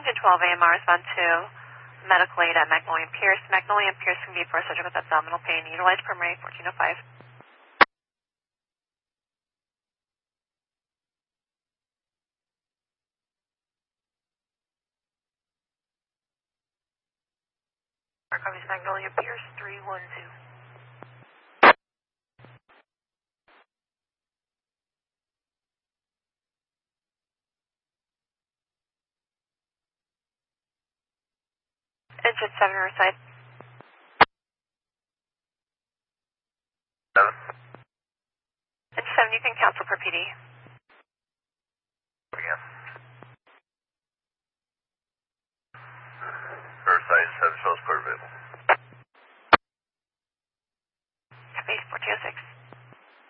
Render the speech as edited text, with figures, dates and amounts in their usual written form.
Engine 12 AMR, respond to medical aid at Magnolia and Pierce. Magnolia and Pierce can be for surgical with abdominal pain. Utilize primary 1405. Copies Magnolia Pierce 312. Engine 7 Riverside. 7. Engine 7, you can cancel per PD. Again. Riverside 7 shows clear available. Copy 4206.